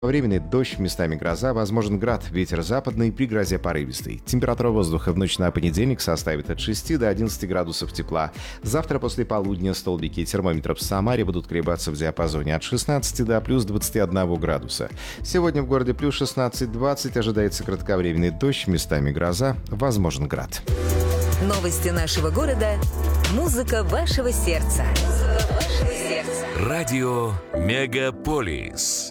Временный дождь, местами гроза, возможен град, ветер западный, при грозе порывистый. Температура воздуха в ночь на понедельник составит от 6 до 11 градусов тепла. Завтра после полудня столбики термометров в Самаре будут колебаться в диапазоне от 16 до плюс 21 градуса. Сегодня в городе плюс 16-20, ожидается кратковременный дождь, местами гроза, возможен град. Новости нашего города. Музыка вашего сердца. Радио Мегаполис.